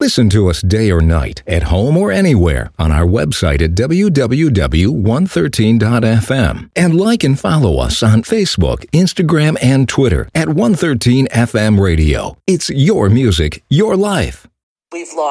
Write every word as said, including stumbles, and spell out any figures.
Listen to us day or night, at home or anywhere, on our website at w w w dot one thirteen dot f m. And like and follow us on Facebook, Instagram, and Twitter at one thirteen F M Radio. It's your music, your life. We've lost